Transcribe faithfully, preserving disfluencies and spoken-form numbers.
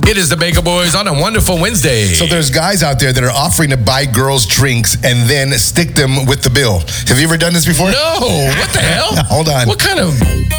It is the Baker Boys on a wonderful Wednesday. So there's guys out there that are offering to buy girls drinks and then stick them with the bill. Have you ever done this before? No, what the hell? Hold on. What kind of